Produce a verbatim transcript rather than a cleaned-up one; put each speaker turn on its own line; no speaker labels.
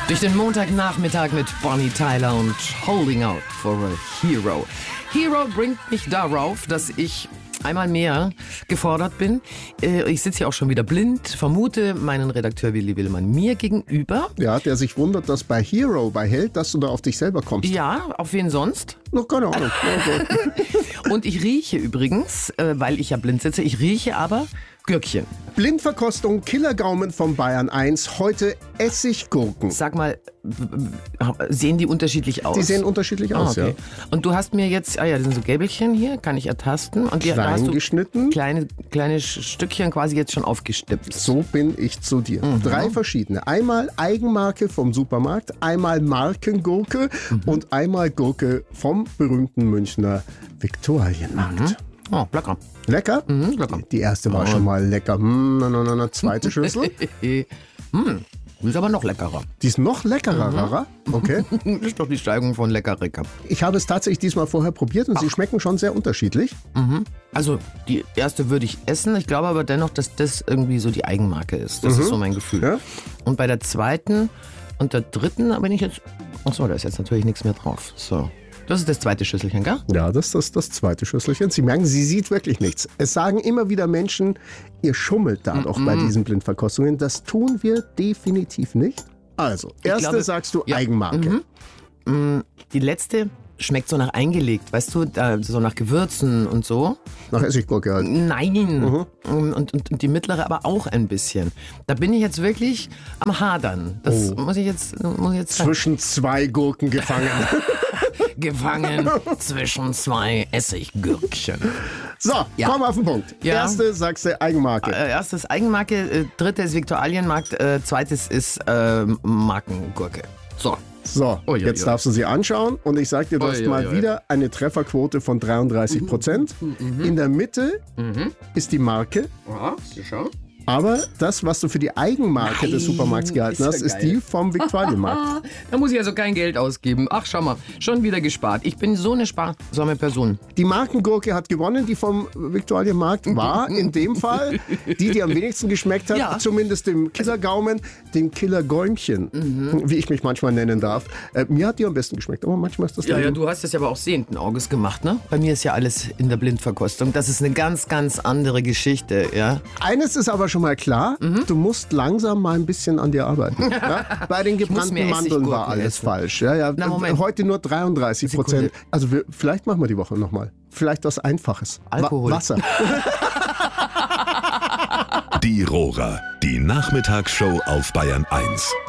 Durch den Montagnachmittag mit Bonnie Tyler und Holding Out for a Hero. Hero bringt mich darauf, dass ich einmal mehr gefordert bin. Ich sitze hier auch schon wieder blind, vermute meinen Redakteur Willi Willmann mir gegenüber.
Ja, der sich wundert, dass bei Hero, bei Held, dass du da auf dich selber kommst.
Ja, auf wen sonst?
Noch keine Ahnung.
Und ich rieche übrigens, weil ich ja blind sitze, ich rieche aber Gürkchen.
Blindverkostung, Killergaumen von Bayern eins, heute Essiggurken.
Sag mal, sehen die unterschiedlich aus?
Die sehen unterschiedlich
ah,
aus,
okay.
ja.
Und du hast mir jetzt, ah ja, das sind so Gäbelchen hier, kann ich ertasten. Und die, da hast du
geschnitten.
Kleine, kleine Stückchen quasi jetzt schon aufgestippt.
So bin ich zu dir. Mhm. Drei verschiedene. Einmal Eigenmarke vom Supermarkt, einmal Markengurke mhm. und einmal Gurke vom berühmten Münchner Viktualienmarkt.
Mhm. Oh, lecker.
Lecker?
Mhm, lecker.
Die erste war oh. schon mal lecker. Hm, na, na, na, na, zweite Schüssel.
hm, die ist aber noch leckerer.
Die ist noch leckerer, mhm. okay.
Das ist doch die Steigerung von Lecker-Ricker.
Ich habe es tatsächlich diesmal vorher probiert und Ach. sie schmecken schon sehr unterschiedlich.
Mhm. Also die erste würde ich essen. Ich glaube aber dennoch, dass das irgendwie so die Eigenmarke ist. Das mhm. ist so mein Gefühl. Ja? Und bei der zweiten und der dritten bin ich jetzt... Achso, da ist jetzt natürlich nichts mehr drauf. So. Das ist das zweite Schüsselchen, gell?
Ja, das ist das, das zweite Schüsselchen. Sie merken, sie sieht wirklich nichts. Es sagen immer wieder Menschen, ihr schummelt da doch mm-hmm. bei diesen Blindverkostungen. Das tun wir definitiv nicht. Also, erste glaube, sagst du ja. Eigenmarke.
Mhm. Die letzte schmeckt so nach eingelegt, weißt du, so nach Gewürzen und so.
Nach Essiggurke halt.
Nein. Mhm. Und, und, und die mittlere aber auch ein bisschen. Da bin ich jetzt wirklich am Hadern. Das oh. muss ich jetzt, muss ich jetzt sagen.
Zwischen zwei Gurken gefangen.
Gefangen zwischen zwei Essiggürkchen.
So, ja. komm auf den Punkt. Ja. Erste sagst du Eigenmarke.
Äh, erstes Eigenmarke, äh, drittes Viktualienmarkt, äh, zweites ist äh, Markengurke. So.
So, oh, ja, jetzt ja. darfst du sie anschauen und ich sag dir, du oh, hast ja, mal ja, wieder eine Trefferquote von dreiunddreißig Prozent. Mhm. In der Mitte mhm. ist die Marke.
Aha, schau.
Aber das, was du für die Eigenmarke Nein, des Supermarkts gehalten ist hast, ja ist die vom Viktualienmarkt.
Da muss ich also kein Geld ausgeben. Ach, schau mal, schon wieder gespart. Ich bin so eine sparsame Person.
Die Markengurke hat gewonnen, die vom Viktualienmarkt war in dem Fall die, die am wenigsten geschmeckt hat. Ja. Zumindest dem Killergaumen, dem Killergäumchen, mhm. wie ich mich manchmal nennen darf. Äh, mir hat die am besten geschmeckt, aber manchmal ist das
Ja, ja, du hast das ja aber auch sehenden Auges gemacht, ne? Bei mir ist ja alles in der Blindverkostung. Das ist eine ganz, ganz andere Geschichte, ja?
Eines ist aber schon mal klar, mhm. du musst langsam mal ein bisschen an dir arbeiten. Ja? Bei den gebrannten Mandeln war alles essen. falsch. Ja, ja. Na, heute nur dreiunddreißig Prozent. Also wir, vielleicht machen wir die Woche nochmal. Vielleicht was Einfaches.
Alkohol.
Wa- Wasser.
Die Rohrer, die Nachmittagsshow auf Bayern eins.